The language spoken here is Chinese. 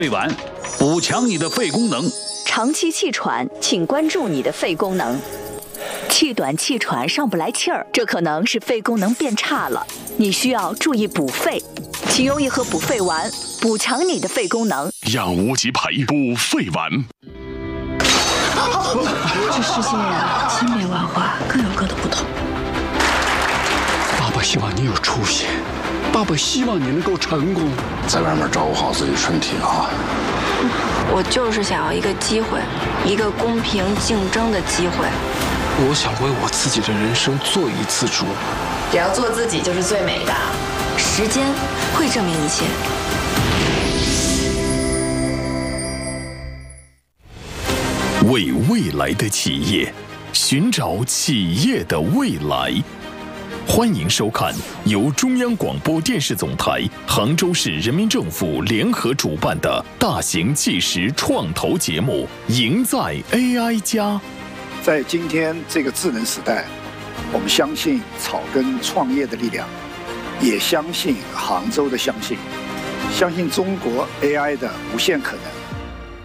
肺丸，补强你的肺功能。 长期气喘，请关注你的肺功能。气短气喘上不来气儿，这可能是肺功能变差了，你需要注意补肺。请用一盒补肺丸，补强你的肺功能。 养无极培补肺丸。 这世界千变万化，各有各的不同。 爸爸希望你有出息，爸爸希望你能够成功。 在外面照顾好自己身体啊！ 我就是想要一个机会，一个公平竞争的机会。 我想为我自己的人生做一次主。 只要做自己就是最美的。 时间会证明一切。 为未来的企业，寻找企业的未来。欢迎收看由中央广播电视总台、杭州市人民政府联合主办的大型纪实创投节目《赢在 AI 家》。 在今天这个智能时代，我们相信草根创业的力量，也相信杭州的相信中国 AI 的无限可能。